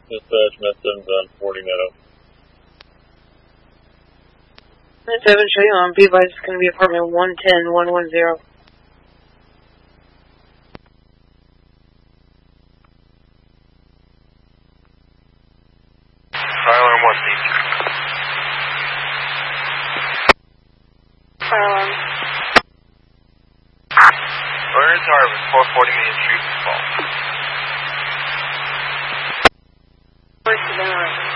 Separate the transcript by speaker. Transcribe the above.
Speaker 1: Dispatch, Met 7's on 40 Meadow.
Speaker 2: Met 7, show you on. Be advised it's going to be apartment 110-110.
Speaker 3: Fire alarm 1, please.
Speaker 2: Fire alarm.
Speaker 3: Ernest Harvest, 440 Main Street, Falls.
Speaker 2: First event.